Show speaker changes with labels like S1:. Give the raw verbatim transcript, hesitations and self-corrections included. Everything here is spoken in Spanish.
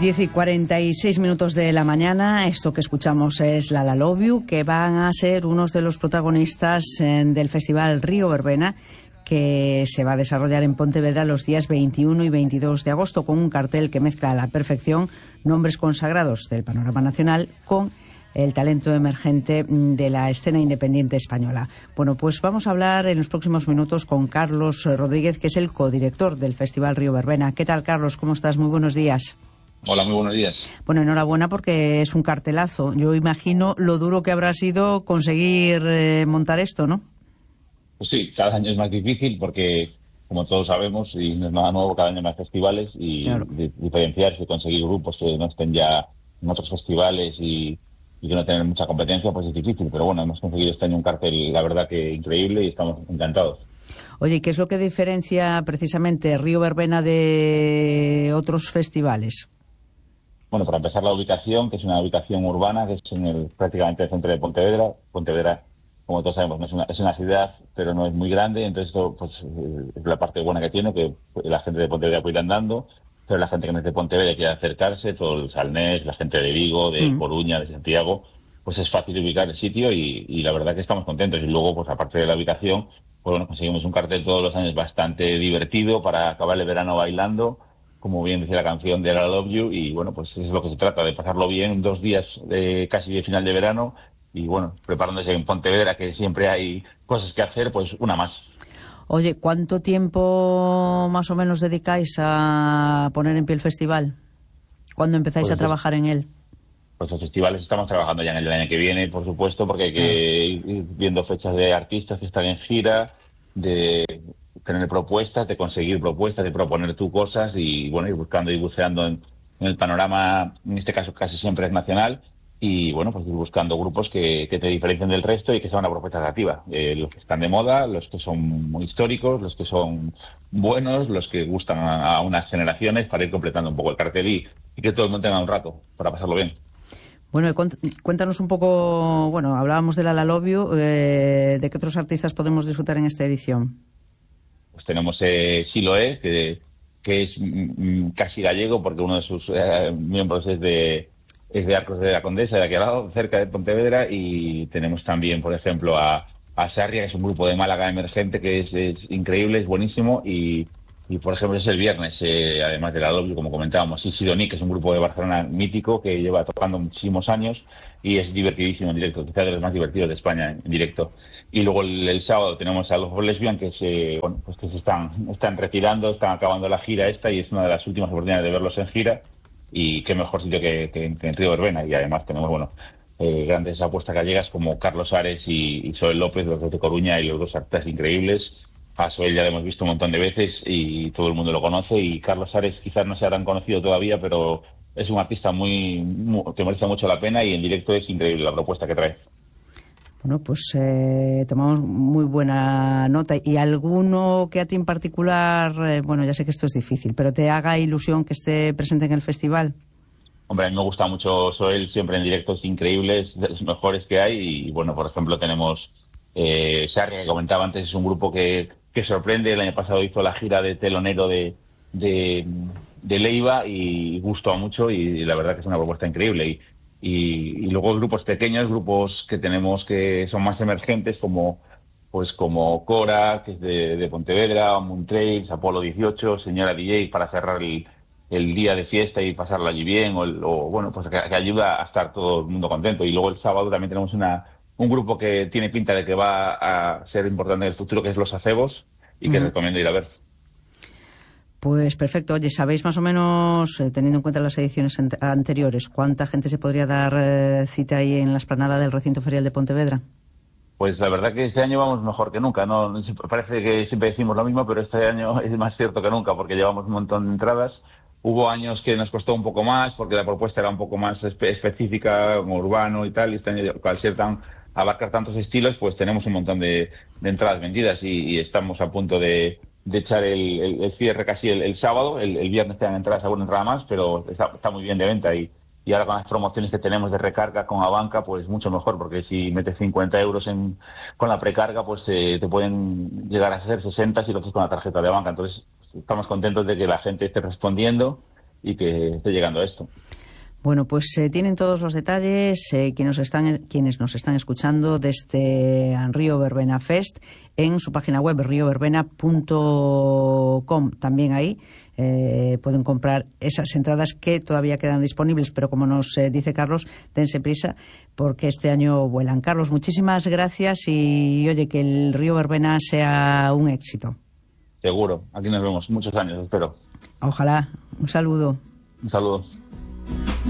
S1: diez y cuarenta y seis minutos de la mañana. Esto que escuchamos es La La Love You, que van a ser unos de los protagonistas del Festival Río Verbena, que se va a desarrollar en Pontevedra los días veintiuno y veintidós de agosto, con un cartel que mezcla a la perfección nombres consagrados del panorama nacional con el talento emergente de la escena independiente española. Bueno, pues vamos a hablar en los próximos minutos con Carlos Rodríguez, que es el codirector del Festival Río Verbena. ¿Qué tal, Carlos? ¿Cómo estás? Muy buenos días.
S2: Hola, muy buenos días.
S1: Bueno, enhorabuena porque es un cartelazo. Yo imagino lo duro que habrá sido conseguir eh, montar esto, ¿no?
S2: Pues sí, cada año es más difícil porque, como todos sabemos, y no es nada nuevo, cada año hay más festivales y
S1: Claro.
S2: di- diferenciarse, conseguir grupos que no estén ya en otros festivales y, y que no tengan mucha competencia, pues es difícil. Pero bueno, hemos conseguido este año un cartel, la verdad que increíble, y estamos encantados.
S1: Oye, ¿qué es lo que diferencia precisamente Río Verbena de otros festivales?
S2: Bueno, para empezar, la ubicación, que es una ubicación urbana, que es en el, prácticamente el centro de Pontevedra. Pontevedra, como todos sabemos, no es una, es una ciudad, pero no es muy grande, entonces esto pues, eh, es la parte buena que tiene, que la gente de Pontevedra puede ir andando, pero la gente que no es de Pontevedra quiere acercarse, todo el Salnés, la gente de Vigo, de
S1: Mm.
S2: Coruña, de Santiago, pues es fácil ubicar el sitio y, y la verdad que estamos contentos. Y luego, pues aparte de la ubicación, pues bueno, conseguimos un cartel todos los años bastante divertido para acabar el verano bailando, como bien decía la canción de La Love You, y bueno, pues es lo que se trata, de pasarlo bien dos días eh, casi de final de verano, y bueno, preparándose en Pontevedra, que siempre hay cosas que hacer, pues una más.
S1: Oye, ¿cuánto tiempo más o menos dedicáis a poner en pie el festival? ¿Cuándo empezáis
S2: Pues,
S1: a trabajar en él?
S2: Pues los festivales estamos trabajando ya en el año que viene, por supuesto, porque hay que ir viendo fechas de artistas que están en gira, de tener propuestas, de conseguir propuestas, de proponer tú cosas y bueno, ir buscando y buceando en, en el panorama, en este caso casi siempre es nacional, y bueno, pues ir buscando grupos que, que te diferencien del resto y que sea una propuesta atractiva. Eh, los que están de moda, los que son muy históricos, los que son buenos, los que gustan a, a unas generaciones, para ir completando un poco el cartel y, y que todo el mundo tenga un rato para pasarlo bien.
S1: Bueno, y cuént- cuéntanos un poco, bueno, hablábamos de La La Love You, eh, ¿de qué otros artistas podemos disfrutar en esta edición?
S2: Pues tenemos eh, Siloé, que, que es mm, mm, casi gallego, porque uno de sus eh, miembros es de es de Arcos de la Condesa, de aquí al lado, cerca de Pontevedra, y tenemos también, por ejemplo, a, a Sarria, que es un grupo de Málaga emergente que es, es increíble, es buenísimo, y, y por ejemplo es el viernes, eh, además de la doble, como comentábamos, y Sidoní, que es un grupo de Barcelona mítico, que lleva tocando muchísimos años, y es divertidísimo en directo, quizás de los más divertidos de España en directo. Y luego el, el sábado tenemos a los Lesbian, que se, bueno, pues que se están, están retirando, están acabando la gira esta, y es una de las últimas oportunidades de verlos en gira, y qué mejor sitio que, que, que en Río Verbena. Y además tenemos, bueno, eh, grandes apuestas gallegas como Carlos Ares y, y Soel López, los dos de Coruña, y los dos artistas increíbles. A Soel ya lo hemos visto un montón de veces y todo el mundo lo conoce, y Carlos Ares quizás no sea tan conocido todavía, pero es un artista muy, muy que merece mucho la pena, y en directo es increíble la propuesta que trae.
S1: Bueno, pues eh, tomamos muy buena nota. ¿Y alguno que a ti en particular, eh, bueno, ya sé que esto es difícil, pero te haga ilusión que esté presente en el festival?
S2: Hombre, a mí me gusta mucho Soel, siempre en directos increíbles, de los mejores que hay. Y bueno, por ejemplo, tenemos eh, Sarria, que comentaba antes, es un grupo que, que sorprende. El año pasado hizo la gira de telonero de, de, de Leiva y gustó mucho, y la verdad que es una propuesta increíble. Y, y, y luego grupos pequeños, grupos que tenemos que son más emergentes, como pues como Cora, que es de, de Pontevedra, Moontrails, Apolo dieciocho, Señora D J, para cerrar el el día de fiesta y pasarlo allí bien, o, el- o bueno, pues que, que ayuda a estar todo el mundo contento. Y luego el sábado también tenemos una un grupo que tiene pinta de que va a ser importante en el futuro, que es Los Acebos, y que
S1: Mm.
S2: recomiendo ir a ver.
S1: Pues perfecto. Oye, ¿sabéis más o menos, eh, teniendo en cuenta las ediciones ante- anteriores, cuánta gente se podría dar eh, cita ahí en la explanada del recinto ferial de Pontevedra?
S2: Pues la verdad que este año vamos mejor que nunca, no parece que siempre decimos lo mismo, pero este año es más cierto que nunca, porque llevamos un montón de entradas. Hubo años que nos costó un poco más, porque la propuesta era un poco más espe- específica, como urbano y tal, y este año, al ser tan, abarcar tantos estilos, pues tenemos un montón de, de entradas vendidas, y, y estamos a punto de, de echar el, el- el cierre casi el, el sábado. El, el viernes te dan entradas, alguna entrada más, pero está, está muy bien de venta, y, y ahora con las promociones que tenemos de recarga con Abanca, pues mucho mejor, porque si metes cincuenta euros en, con la precarga, pues eh, te pueden llegar a ser sesenta si lo haces con la tarjeta de Abanca. Entonces estamos contentos de que la gente esté respondiendo, y que esté llegando esto.
S1: Bueno, pues eh, tienen todos los detalles eh, quienes, están, quienes nos están escuchando de este Río Verbena Fest en su página web río verbena punto com. También ahí eh, pueden comprar esas entradas que todavía quedan disponibles, pero como nos eh, dice Carlos, dense prisa porque este año vuelan. Carlos, muchísimas gracias y oye, que el Río Verbena sea un éxito.
S2: Seguro, aquí nos vemos muchos años, espero.
S1: Ojalá. Un saludo.
S2: Un saludo.